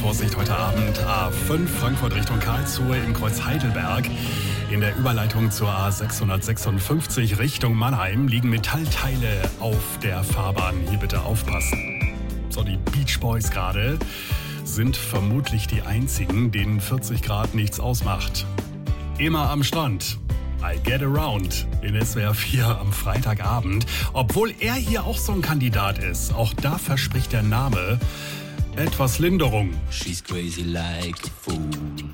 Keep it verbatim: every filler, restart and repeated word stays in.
Vorsicht, heute Abend A fünf Frankfurt Richtung Karlsruhe im Kreuz Heidelberg. In der Überleitung zur A sechshundertsechsundfünfzig Richtung Mannheim liegen Metallteile auf der Fahrbahn. Hier bitte aufpassen. So, die Beach Boys gerade sind vermutlich die einzigen, denen vierzig Grad nichts ausmacht. Immer am Strand. I Get Around in S W R vier am Freitagabend. Obwohl er hier auch so ein Kandidat ist. Auch da verspricht der Name etwas Linderung. She's crazy like a fool.